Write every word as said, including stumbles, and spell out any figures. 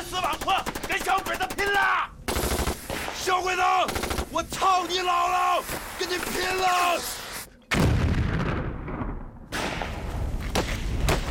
死网破，跟小鬼子拼了！小鬼子，我操你姥姥！